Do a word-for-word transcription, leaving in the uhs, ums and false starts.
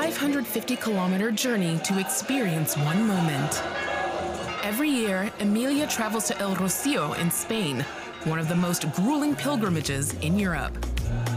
five hundred fifty kilometer journey to experience one moment. Every year, Emilia travels to El Rocío in Spain, one of the most grueling pilgrimages in Europe.